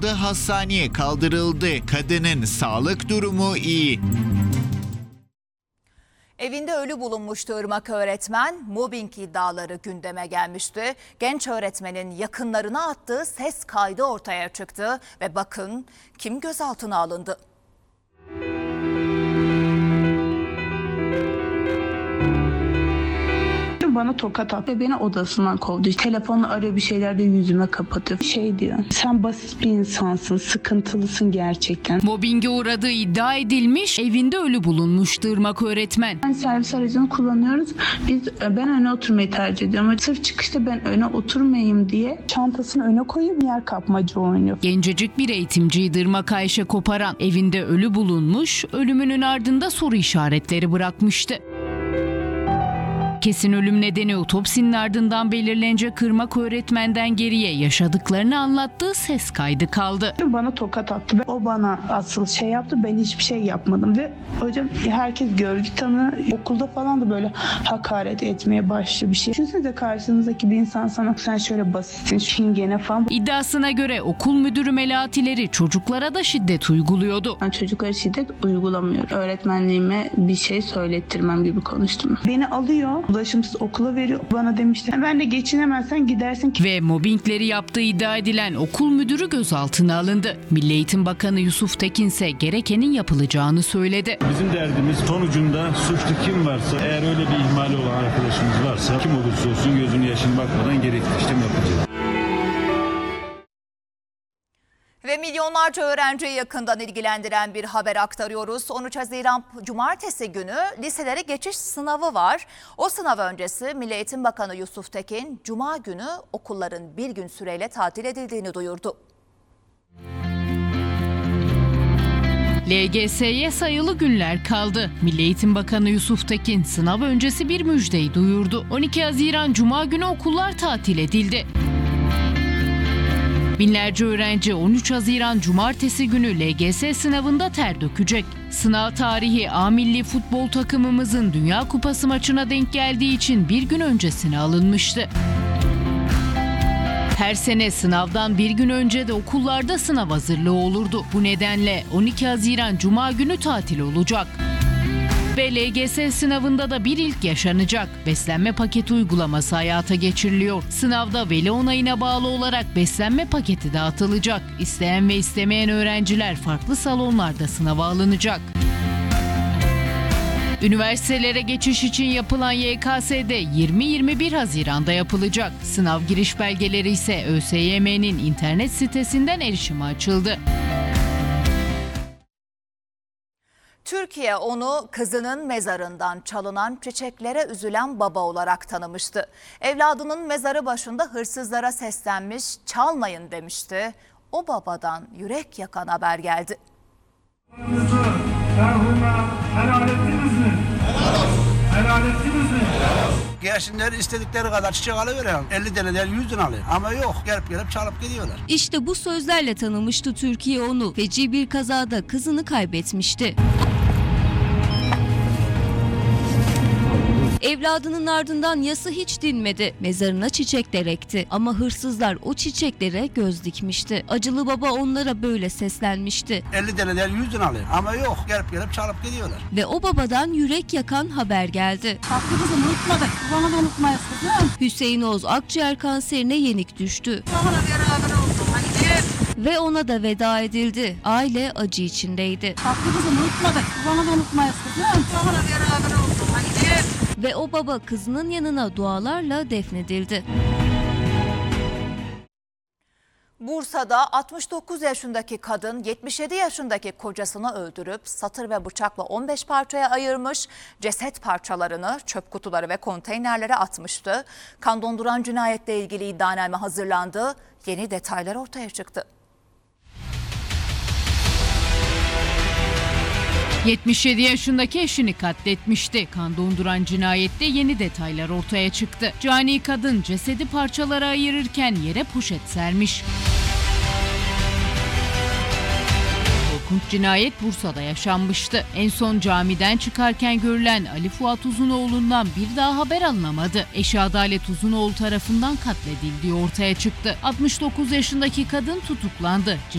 hastaneye kaldırıldı. Kadının sağlık durumu iyi. Evinde ölü bulunmuştu Irmak öğretmen, mobbing iddiaları gündeme gelmişti. Genç öğretmenin yakınlarına attığı ses kaydı ortaya çıktı ve bakın kim gözaltına alındı. Bana tokat attı ve beni odasından kovdu. Telefonla arıyor, bir şeyler de yüzüme kapatıyor. Şey diyor, sen basit bir insansın, sıkıntılısın gerçekten. Mobbinge uğradığı iddia edilmiş, evinde ölü bulunmuştu Irmak öğretmen. Servis aracını kullanıyoruz. Ben öne oturmayı tercih ediyorum. Sırf çıkışta ben öne oturmayayım diye çantasını öne koyup yer kapmaca oynuyor. Gencecik bir eğitimciydi Irmak Ayşe Koparan. Evinde ölü bulunmuş, ölümünün ardında soru işaretleri bırakmıştı. Kesin ölüm nedeni otopsinin ardından belirlenecek Irmak öğretmenden geriye yaşadıklarını anlattığı ses kaydı kaldı. Bana tokat attı. O bana asıl şey yaptı. Ben hiçbir şey yapmadım ve hocam herkes görgü tanığı, okulda falan da böyle hakaret etmeye başlıyor bir şey. Düşünsenize karşınızdaki bir insan sana sen şöyle basitsin, şingene falan. İddiasına göre okul müdürü Melatileri çocuklara da şiddet uyguluyordu. Ben çocuklara şiddet uygulamıyorum. Öğretmenliğime bir şey söylettirmem gibi konuştum. Beni alıyor, ulaşımsız okula veriyor. Bana demişti, ben de geçinemezsen gidersin. Ve mobbingleri yaptığı iddia edilen okul müdürü gözaltına alındı. Milli Eğitim Bakanı Yusuf Tekin ise gerekenin yapılacağını söyledi. Bizim derdimiz sonucunda suçlu kim varsa, eğer öyle bir ihmali olan arkadaşımız varsa kim olursa olsun gözünü yaşını bakmadan gerekli işlem yapacağız. Ve milyonlarca öğrenciyi yakından ilgilendiren bir haber aktarıyoruz. 13 Haziran Cumartesi günü liselere geçiş sınavı var. O sınav öncesi Milli Eğitim Bakanı Yusuf Tekin, Cuma günü okulların bir gün süreyle tatil edildiğini duyurdu. LGS'ye sayılı günler kaldı. Milli Eğitim Bakanı Yusuf Tekin sınav öncesi bir müjdeyi duyurdu. 12 Haziran Cuma günü okullar tatil edildi. Binlerce öğrenci 13 Haziran Cumartesi günü LGS sınavında ter dökecek. Sınav tarihi A Milli Futbol takımımızın Dünya Kupası maçına denk geldiği için bir gün öncesine alınmıştı. Her sene sınavdan bir gün önce de okullarda sınav hazırlığı olurdu. Bu nedenle 12 Haziran Cuma günü tatil olacak. Ve LGS sınavında da bir ilk yaşanacak. Beslenme paketi uygulaması hayata geçiriliyor. Sınavda veli onayına bağlı olarak beslenme paketi dağıtılacak. İsteyen ve istemeyen öğrenciler farklı salonlarda sınava alınacak. Üniversitelere geçiş için yapılan YKS'de 20-21 Haziran'da yapılacak. Sınav giriş belgeleri ise ÖSYM'nin internet sitesinden erişime açıldı. Türkiye onu kızının mezarından çalınan çiçeklere üzülen baba olarak tanımıştı. Evladının mezarı başında hırsızlara seslenmiş, çalmayın demişti. O babadan yürek yakan haber geldi. Helal ettiniz mi? Helal ettiniz mi? Gelsinler istedikleri kadar çiçek alıveren 50 deneden 100 den alıyor. Ama yok, gelip çalıp gidiyorlar. İşte bu sözlerle tanımıştı Türkiye onu. Feci bir kazada kızını kaybetmişti. Evladının ardından yası hiç dinmedi. Mezarına çiçekler ekti. Ama hırsızlar o çiçeklere göz dikmişti. Acılı baba onlara böyle seslenmişti. 50 deneden 100 den alıyor. Ama yok, gelip çalıp gidiyorlar. Ve o babadan yürek yakan haber geldi. Haklı kızım, unutmadık. Bana da unutmayız kızım. Hüseyin Oğuz akciğer kanserine yenik düştü. Bana beraber olsun. Hadi. Ve ona da veda edildi. Aile acı içindeydi. Haklı kızım, unutmadık. Bana da unutmayız kızım. Bana beraber olsun. Hadi. Ve o baba kızının yanına dualarla defnedildi. Bursa'da 69 yaşındaki kadın 77 yaşındaki kocasını öldürüp satır ve bıçakla 15 parçaya ayırmış, ceset parçalarını çöp kutuları ve konteynerlere atmıştı. Kan donduran cinayetle ilgili iddianame hazırlandı, yeni detaylar ortaya çıktı. 77 yaşındaki eşini katletmişti. Kan donduran cinayette yeni detaylar ortaya çıktı. Cani kadın cesedi parçalara ayırırken yere poşet sermiş. Korkunç cinayet Bursa'da yaşanmıştı. En son camiden çıkarken görülen Ali Fuat Uzunoğlu'ndan bir daha haber alınamadı. Eşi Adalet Uzunoğlu tarafından katledildiği ortaya çıktı. 69 yaşındaki kadın tutuklandı.